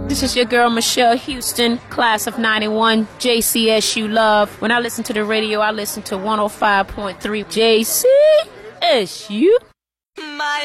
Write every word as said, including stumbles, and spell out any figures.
This is your girl, Michelle Houston, class of ninety-one, J C S U Love. When I listen to the radio, I listen to one oh five point three J C S U.